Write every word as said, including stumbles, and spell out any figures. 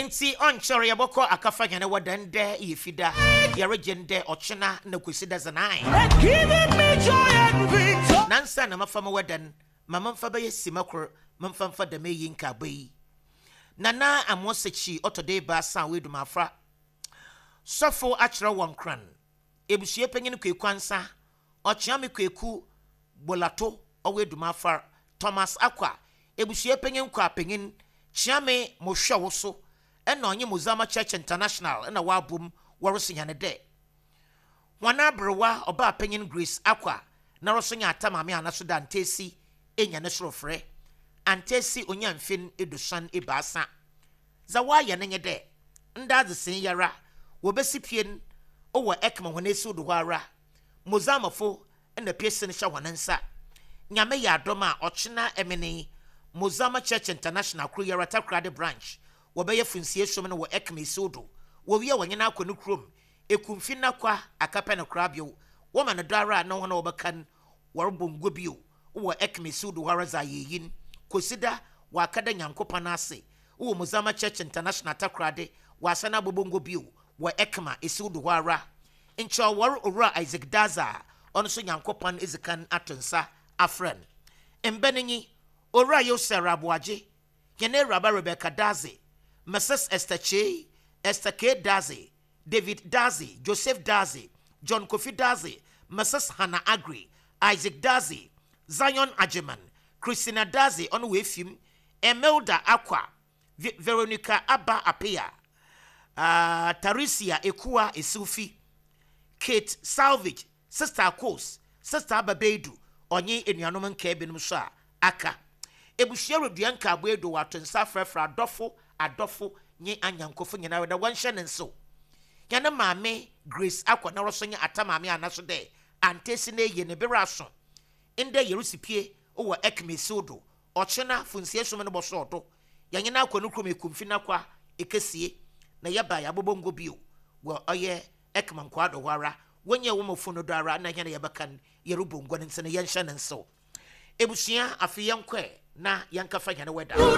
Inti onchore yaboko akafa nyane wadande yefida yarejende ochena na kusida zanai giving me joy and victory nansa na mafama wadan mama mfa baye simakor mamfa mfa da meyi nka bai nana amosechi otode ba san weduma afra sofo achira wonkran ebusue panyin kwekwansa ochiame kweku bolato oweduma afra Thomas Akwa ebusue panyin kwa panyin chiame mohwe woso ena onye Muzama Church International ena wabum worosinyane de wana brewa oba panyin Grace Akwa na rosonya atamame anaso da ntesi enya ne sorofre antesi onyamfin edusan ebasa za waya nenye de ndaze sen yara wobesipien owo ekma honesi oduhara Muzamafo ena piesen sha wanansa nyame ya adoma ochina emene Muzama Church International kru yara takrade branch wobeye funsie shomene wo ekma esodo wo wiye wanyena akonu krom ekumfina kwa akape no krabio wo man dara na wona wobekan warbongo bio wo ekma esodo haraza yeyin kosida wakada nyankopa nase wo Muzama Church International takrade wasana bobongo bio wo ekma esodo hara incha war ora Isaac Daza onso nyankopa ezikan atonsa afren embenenyi ora Yosera Abuaje yene Raba Rebecca Daze Missus Esther Che Esther K Daze David Daze Joseph Daze John Kofi Daze Missus Hannah Agri Isaac Daze Zion Ajeman Christina Daze on wefim Emelda Akwa v Veronica Abba Apia uh, Tarisia Ekua Esufi Kate Salvage Sister Akos Sister Ababedu onye enuanom nka ebenum so a aka ebuhia reduanka aboedo watonsa frefra adofo adofo nye anyankofo nyina weda wanhye ne nso yana maame Grace Akwa na rosonya atamame anaso de antesi na ye ne beraso inde yerusipie owo ekmesodo ochena funsie som ne boso odo yanyina akwa no krom ekumfina kwa ekesie na yaba ya bobongo bio wo oye ekmankwa do wara wonye wo mofono do ara na yana yabakan yerubongo ne nsene yenhye ne nso ebusua afi yankwe na yankafa nyane weda